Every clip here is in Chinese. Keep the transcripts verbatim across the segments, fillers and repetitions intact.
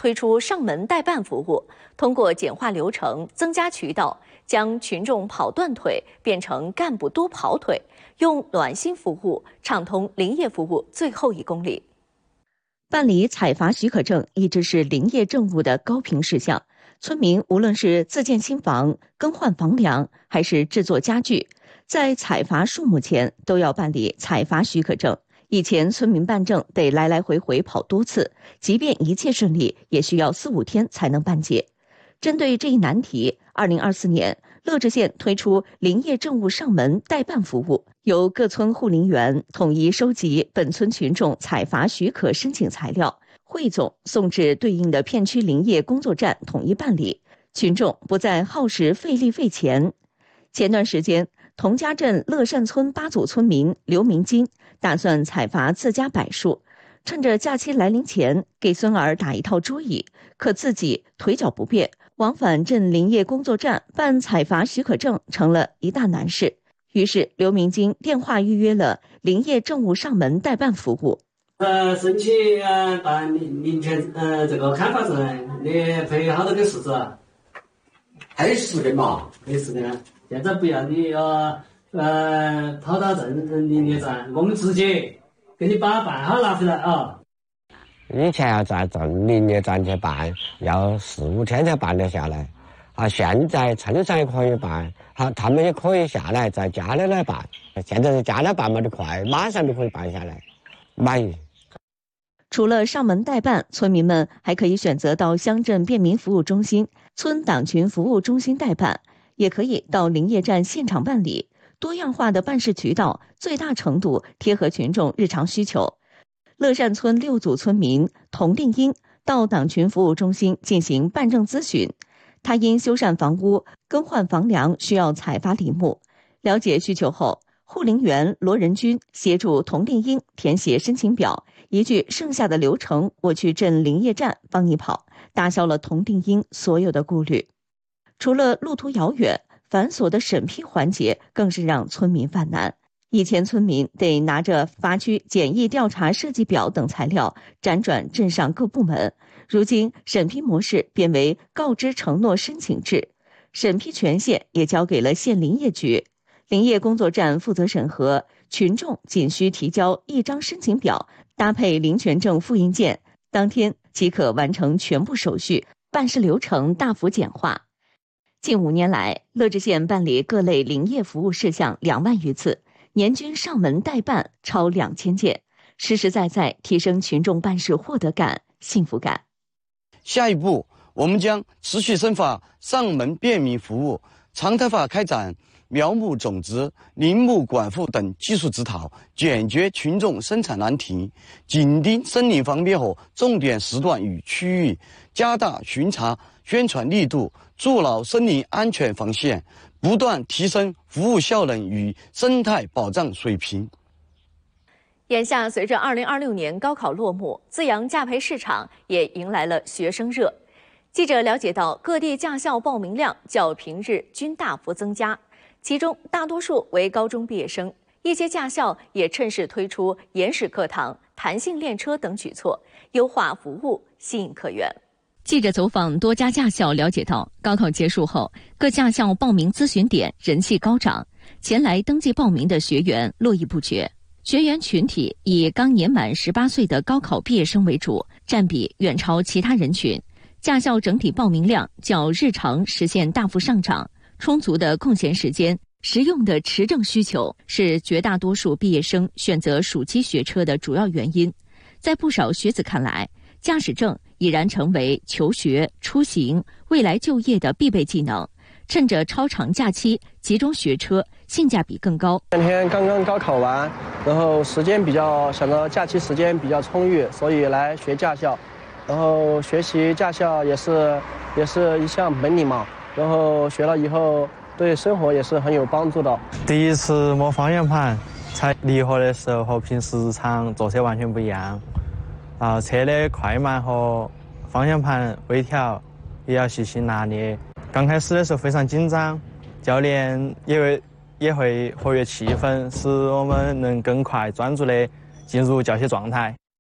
推出上门代办服务，通过简化流程、增加渠道，将群众跑断腿变成干部多跑腿，用暖心服务畅通林业服务最后一公里。办理采伐许可证一直是林业政务的高频事项，村民无论是自建新房、更换房梁，还是制作家具，在采伐树木前都要办理采伐许可证。以前村民办证得来来回回跑多次，即便一切顺利，也需要四五天才能办结。针对这一难题，二零二四年，乐至县推出林业政务上门代办服务，由各村护林员统一收集本村群众采伐许可申请材料，汇总送至对应的片区林业工作站统一办理，群众不再耗时费力费钱。前段时间，同家镇乐善村八组村民刘明金打算采伐自家柏树，趁着假期来临前给孙儿打一套桌椅，可自己腿脚不便，往返镇林业工作站办采伐许可证成了一大难事。于是刘明金电话预约了林业政务上门代办服务。 呃，申请呃办林林权呃这个开发证，你费好多个时子？ 还有时间嘛？ 没时间。现在不要你要呃跑到镇林业站，我们直接给你把办好拿回来啊。 以前要在镇林业站去办，要四五天才办得下来。啊，现在村上也可以办，好，他们也可以下来在家里来办。现在在家里办嘛的快，马上就可以办下来，满意。 除了上门代办，村民们还可以选择到乡镇便民服务中心、村党群服务中心代办，也可以到林业站现场办理。多样化的办事渠道，最大程度贴合群众日常需求。乐善村六组村民童定英到党群服务中心进行办证咨询，他因修缮房屋、更换房梁需要采伐林木，了解需求后，护林员罗仁军协助童定英填写申请表，一句剩下的流程我去镇林业站帮你跑，打消了童定英所有的顾虑。除了路途遥远，繁琐的审批环节更是让村民犯难。以前村民得拿着辖区简易调查设计表等材料辗转镇上各部门，如今审批模式变为告知承诺申请制，审批权限也交给了县林业局。林业工作站负责审核，群众仅需提交一张申请表，搭配林权证复印件，当天即可完成全部手续，办事流程大幅简化。近五年来，乐至县办理各类林业服务事项两万余次，年均上门代办超两千件，实实在在提升群众办事获得感、幸福感。 下一步，我们将持续深化上门便民服务，常态化开展苗木种植、林木管护等技术指导，解决群众生产难题，紧盯森林方面和重点时段与区域，加大巡查宣传力度，筑牢森林安全防线，不断提升服务效能与生态保障水平。 眼下，随着二零二六年高考落幕，资阳驾培市场也迎来了学生热。记者了解到，各地驾校报名量较平日均大幅增加，其中大多数为高中毕业生。一些驾校也趁势推出延时课堂、弹性练车等举措，优化服务，吸引客源。记者走访多家驾校，了解到，高考结束后，各驾校报名咨询点人气高涨，前来登记报名的学员络绎不绝。学员群体以刚年满十八岁的高考毕业生为主，占比远超其他人群。驾校整体报名量较日常实现大幅上涨，充足的空闲时间、实用的持证需求是绝大多数毕业生选择暑期学车的主要原因。在不少学子看来，驾驶证已然成为求学、出行、未来就业的必备技能。趁着超长假期集中学车，性价比更高。 今天刚刚高考完，然后时间比较想到假期时间比较充裕，所以来学驾校。然后学习驾校也是也是一项本领嘛，然后学了以后对生活也是很有帮助的。 第一次摸方向盘踩离合的时候和平时日常坐车完全不一样，然后车的快慢和方向盘微调也要细心拿捏。刚开始的时候非常紧张，教练也会也会活跃气氛，使我们能更快专注地进入教学状态。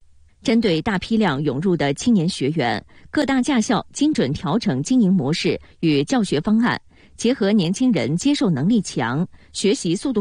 针对大批量涌入的青年学员，各大驾校精准调整经营模式与教学方案，结合年轻人接受能力强、学习速度